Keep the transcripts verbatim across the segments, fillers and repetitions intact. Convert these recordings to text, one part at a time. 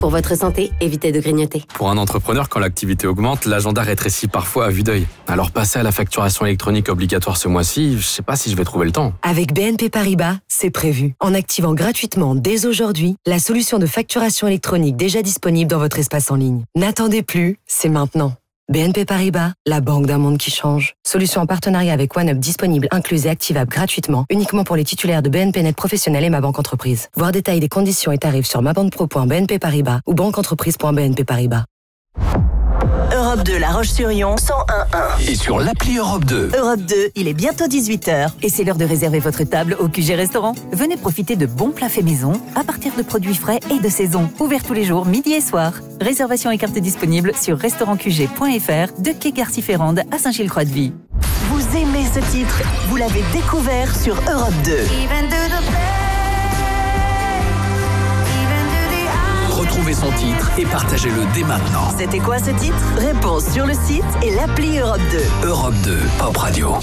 Pour votre santé, évitez de grignoter. Pour un entrepreneur, quand l'activité augmente, l'agenda rétrécit parfois à vue d'œil. Alors passer à la facturation électronique obligatoire ce mois-ci, je sais pas si je vais trouver le temps. Avec B N P Paribas, c'est prévu. En activant gratuitement dès aujourd'hui la solution de facturation électronique déjà disponible dans votre espace en ligne. N'attendez plus, c'est maintenant. B N P Paribas, la banque d'un monde qui change. Solution en partenariat avec OneUp disponible, incluse et activable gratuitement, uniquement pour les titulaires de B N P Net Professionnel et Ma Banque Entreprise. Voir détails des conditions et tarifs sur mabandepro point b n p paribas ou banqueentreprise point b n p paribas. Europe deux, La Roche-sur-Yon, cent un virgule un. Et sur l'appli Europe deux. Europe deux, il est bientôt dix-huit heures et c'est l'heure de réserver votre table au Q G Restaurant. Venez profiter de bons plats faits maison à partir de produits frais et de saison. Ouvert tous les jours, midi et soir. Réservation et carte disponible sur restaurant q g point f r de quai Garcy-Ferrande à Saint-Gilles-Croix-de-Vie. Vous aimez ce titre? Vous l'avez découvert sur Europe deux. Retrouvez son titre et partagez-le dès maintenant. C'était quoi ce titre? Réponse sur le site et l'appli Europe deux. Europe deux, Pop Radio.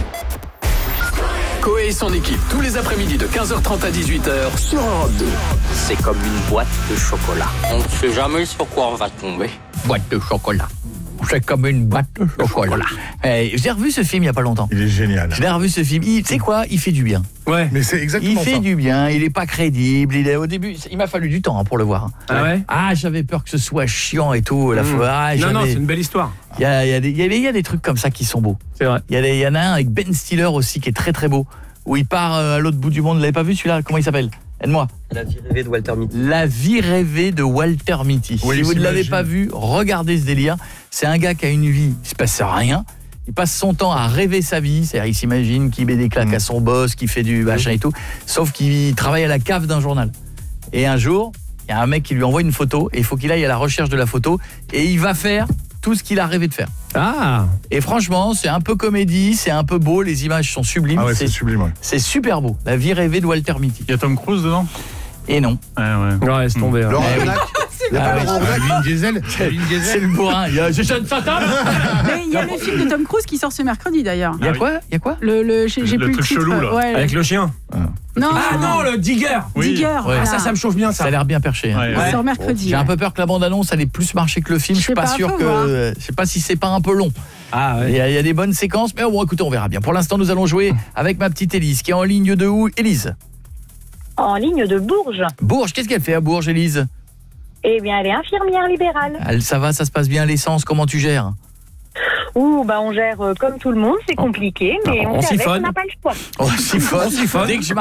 Koé et son équipe, tous les après-midi de quinze heures trente à dix-huit heures sur Europe deux. C'est comme une boîte de chocolat. On ne sait jamais sur quoi on va tomber. Boîte de chocolat. C'est comme une boîte de chocolat. Hey, j'ai revu ce film il n'y a pas longtemps. Il est génial. Je l'ai revu ce film. Tu sais quoi? Il fait du bien. Ouais. Mais c'est exactement ça. Il fait ça. du bien. Il est pas crédible. Il est au début. Il m'a fallu du temps hein, pour le voir. Ah ouais? Ah, j'avais peur que ce soit chiant et tout. La mmh. fois. Ah, non, non, c'est une belle histoire. Il y a, il y a des, il y a des, il y a des trucs comme ça qui sont beaux. C'est vrai. Il y a des, il y en a un avec Ben Stiller aussi qui est très très beau. Où il part à l'autre bout du monde. Vous l'avez pas vu celui-là? Comment il s'appelle? Aide-moi. La vie rêvée de Walter Mitty. La vie rêvée de Walter Mitty. Oui, si vous ne l'avez pas vu, regardez ce délire. C'est un gars qui a une vie, il se passe rien. Il passe son temps à rêver sa vie, c'est-à-dire il s'imagine qu'il met des claques mmh. à son boss, qu'il fait du machin et tout, sauf qu'il travaille à la cave d'un journal. Et un jour, il y a un mec qui lui envoie une photo et il faut qu'il aille à la recherche de la photo et il va faire tout ce qu'il a rêvé de faire. Ah. Et franchement, c'est un peu comédie, c'est un peu beau, les images sont sublimes. Ah ouais, c'est, c'est sublime. Ouais. C'est super beau. La vie rêvée de Walter Mitty. Il y a Tom Cruise dedans? Et non. Ouais, ouais. Ouais, laisse tomber. Mmh. Laurent Blanc. C'est ah, ouais. Vin Diesel. C'est le bourrin. Il y a Jason Statham. Mais il y a le film de Tom Cruise qui sort ce mercredi d'ailleurs. Il y a quoi? Il y a quoi? Le le j'ai, j'ai le plus truc le titre. chelou là. Ouais, avec le chien. Ah. Non, ah non, le Digger. Oui. Digger. Ouais. Voilà. Ah, ça, ça me chauffe bien ça. Ça a l'air bien perché. Hein. Ouais, ouais. ouais. Ça sort mercredi. J'ai ouais. un peu peur que la bande-annonce allait plus marcher que le film. Je suis pas, pas sûr que. Euh, je sais pas si c'est pas un peu long. Ah ouais. Il y, a, il y a des bonnes séquences, mais bon, écoutez, on verra bien. Pour l'instant, nous allons jouer avec ma petite Élise, qui est en ligne de où, Élise? En ligne de Bourges. Bourges, qu'est-ce qu'elle fait à Bourges, Élise? Eh bien, elle est infirmière libérale. Elle, ça va, ça se passe bien, l'essence, comment tu gères? Ouh, bah on gère euh, comme tout le monde, c'est compliqué, mais on, on, on fait avec, siphonne. on n'a pas le choix. On siphonne. On siphonne. Dès que je